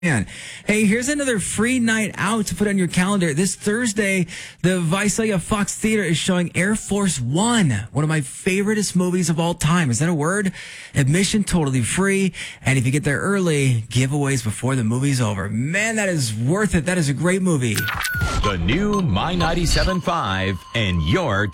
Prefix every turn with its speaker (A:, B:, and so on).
A: Man. Hey, here's another free night out to put on your calendar. This Thursday, the Visalia Fox Theater is showing Air Force One, one of my favoriteest movies of all time. Is that a word? Admission totally free. And if you get there early, giveaways before the movie's over. Man, that is worth it. That is a great movie.
B: The new My 97.5 and your